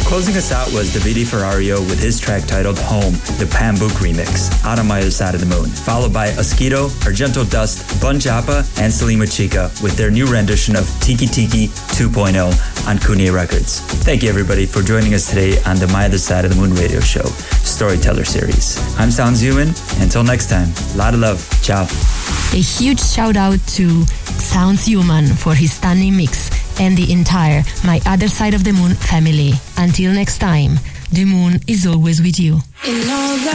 Closing us out was Davide Ferrario with his track titled Home, the Pambuk remix, out on My Other Side of the Moon, followed by Asquito, Argento Dust, Bun Japa, and Salima Chica with their new rendition of Tiki Tiki 2.0 on Kunia Records. Thank you everybody for joining us today on the My Other Side of the Moon radio show, Storyteller series. I'm Sounds Human. Until next time, a lot of love. Ciao. A huge shout out to Sounds Human for his stunning mix and the entire My Other Side of the Moon family. Until next time, the moon is always with you.